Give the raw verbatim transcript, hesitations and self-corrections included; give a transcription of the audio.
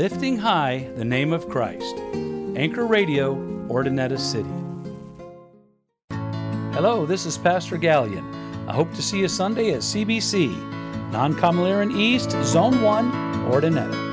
lifting high the name of Christ. Anchor Radio, Ordinetta City. Hello, this is Pastor Gallion. I hope to see you Sunday at C B C, Non-Comaliran East, Zone one, Ordinetta.